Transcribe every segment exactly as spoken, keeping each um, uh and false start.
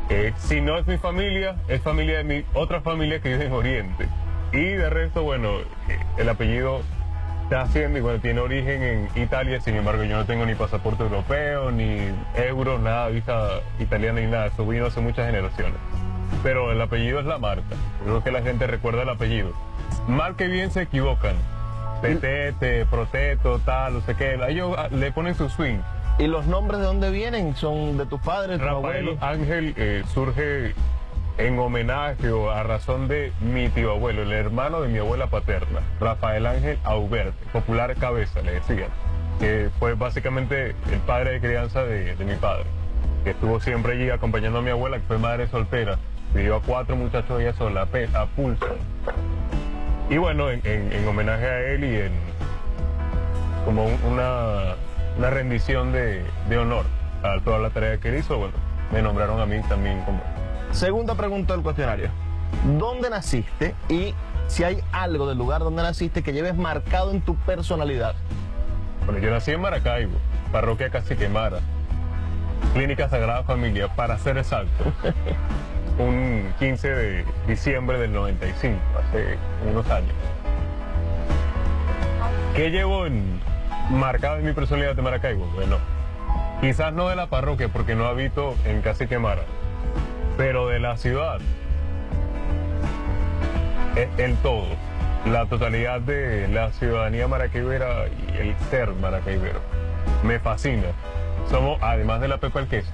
Eh, si no es mi familia, es familia de mi otra familia que vive en Oriente. Y de resto, bueno, el apellido está haciendo y bueno, tiene origen en Italia, sin embargo yo no tengo ni pasaporte europeo, ni euro, nada, visa italiana ni nada, eso vino hace muchas generaciones. Pero el apellido es la marca, creo que la gente recuerda el apellido. Mal que bien se equivocan, Petete, Proteto, tal, no sé qué, ellos le ponen su swing. ¿Y los nombres de dónde vienen? ¿Son de tus padres, tu Rafael abuelo? Ángel eh, surge en homenaje o a razón de mi tío abuelo, el hermano de mi abuela paterna, Rafael Ángel Aubert, popular Cabeza, le decían, que fue básicamente el padre de crianza de, de mi padre, que estuvo siempre allí acompañando a mi abuela, que fue madre soltera, vivió a cuatro muchachos ella sola, a, a pulso. Y bueno, en, en, en homenaje a él y en como un, una, una rendición de, de honor a toda la tarea que él hizo, bueno, me nombraron a mí también como... Segunda pregunta del cuestionario. ¿Dónde naciste y si hay algo del lugar donde naciste que lleves marcado en tu personalidad? Bueno, yo nací en Maracaibo, parroquia Cacique Mara, Clínica Sagrada Familia, para ser exacto, un quince de diciembre del noventa y cinco, hace unos años. ¿Qué llevo en, marcado en mi personalidad de Maracaibo? Bueno, quizás no de la parroquia porque no habito en Cacique Mara, pero de la ciudad, el, el todo, la totalidad de la ciudadanía maracaibera y el ser maracaibero, me fascina. Somos, además de la pepa el queso,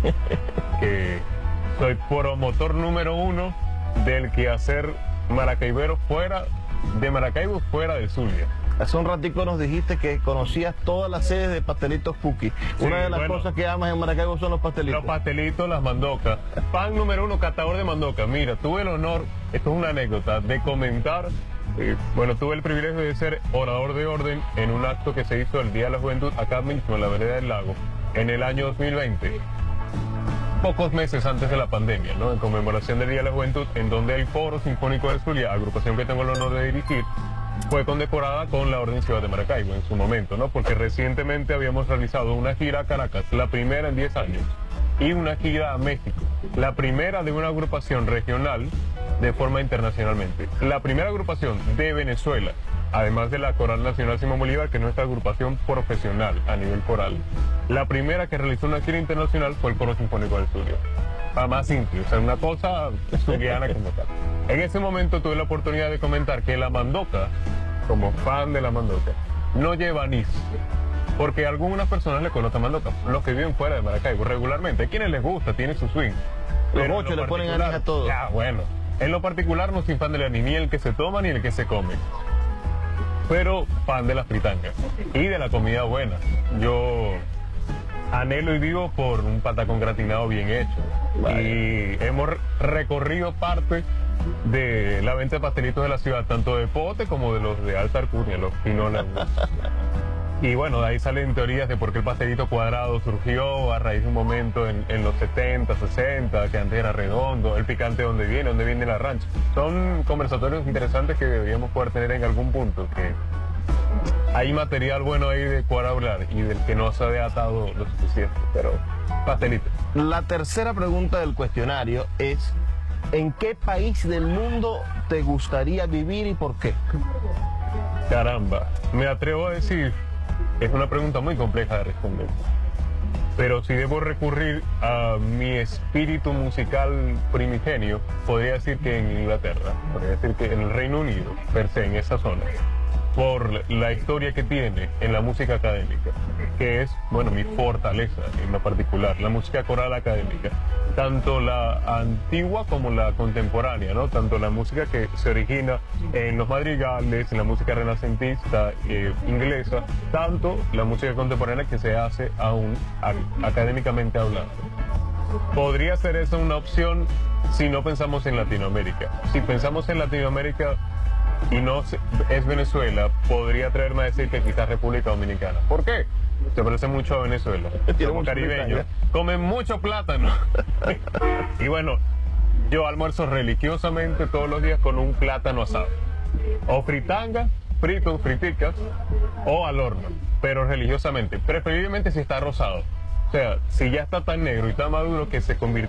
que soy promotor número uno del quehacer maracaibero fuera de Maracaibo, fuera del Zulia. Hace un ratico nos dijiste que conocías todas las sedes de pastelitos Puki. Sí, Una de las bueno, cosas que amas en Maracaibo son los pastelitos. Los pastelitos, las mandocas. Pan número uno, catador de mandocas. Mira, tuve el honor, esto es una anécdota, de comentar, eh, bueno, tuve el privilegio de ser orador de orden en un acto que se hizo el Día de la Juventud acá mismo en la Vereda del Lago, en el año dos mil veinte. Pocos meses antes de la pandemia, ¿no? En conmemoración del Día de la Juventud, en donde el Foro Sinfónico del Zulia, agrupación que tengo el honor de dirigir, fue condecorada con la Orden Ciudad de Maracaibo en su momento, ¿no? Porque recientemente habíamos realizado una gira a Caracas, la primera en diez años, y una gira a México, la primera de una agrupación regional de forma internacionalmente. La primera agrupación de Venezuela, además de la Coral Nacional Simón Bolívar, que es nuestra agrupación profesional a nivel coral. La primera que realizó una gira internacional fue el Coro Sinfónico del Zulia. Para más simple, o sea, una cosa zuliana como tal. En ese momento tuve la oportunidad de comentar que la mandoca, como fan de la mandoca, no lleva anís. Porque a algunas personas les conocen mandoca, los que viven fuera de Maracaibo regularmente. Hay quienes les gusta, tiene su swing. Los ocho le ponen anís a todo. Ya, bueno. En lo particular no soy fan del anís, ni el que se toma ni el que se come. Pero fan de las fritangas y de la comida buena. Yo anhelo y vivo por un patacón gratinado bien hecho. Vale. Y hemos recorrido parte de la venta de pastelitos de la ciudad, tanto de pote como de los de alta alcurnia, los quinones. Y bueno, de ahí salen teorías de por qué el pastelito cuadrado surgió a raíz de un momento en, en los setenta, sesenta, que antes era redondo, el picante de dónde viene, dónde viene la rancha. Son conversatorios interesantes que deberíamos poder tener en algún punto, que hay material bueno ahí de cual hablar y del que no se ha atado lo suficiente, pero pastelito. La tercera pregunta del cuestionario es: ¿en qué país del mundo te gustaría vivir y por qué? Caramba, me atrevo a decir, es una pregunta muy compleja de responder, pero si debo recurrir a mi espíritu musical primigenio, podría decir que en Inglaterra, podría decir que en el Reino Unido, per se, en esa zona, por la historia que tiene en la música académica, que es, bueno, mi fortaleza en lo particular, la música coral académica, tanto la antigua como la contemporánea, ¿no? Tanto la música que se origina en los madrigales, en la música renacentista eh, inglesa, tanto la música contemporánea que se hace aún académicamente hablando. Podría ser esa una opción si no pensamos en Latinoamérica. Si pensamos en Latinoamérica y no es Venezuela, podría atreverme a decir que quizás República Dominicana. ¿Por qué? Se parece mucho a Venezuela. Somos caribeños, comen mucho plátano. Y bueno, yo almuerzo religiosamente todos los días con un plátano asado. O fritanga, fritos, friticas, o al horno, pero religiosamente. Preferiblemente si está rosado. O sea, si ya está tan negro y tan maduro que se convirtió